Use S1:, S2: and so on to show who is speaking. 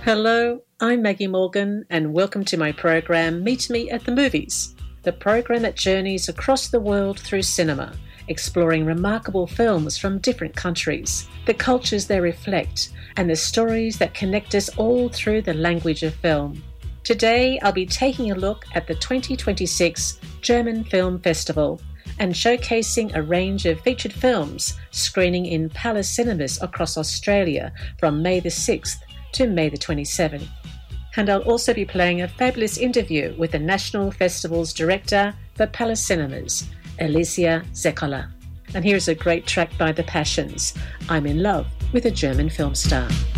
S1: Hello, I'm Maggie Morgan and welcome to my program Meet Me at the Movies, the program that journeys across the world through cinema, exploring remarkable films from different countries, the cultures they reflect, and the stories that connect us all through the language of film. Today I'll be taking a look at the 2026 German Film Festival and showcasing a range of featured films screening in Palace Cinemas across Australia from May the 6th to May the 27th. And I'll also be playing a fabulous interview with the National Festival's director for Palace Cinemas, Alicia Zekola. And here's a great track by The Passions, I'm in Love with a German film star.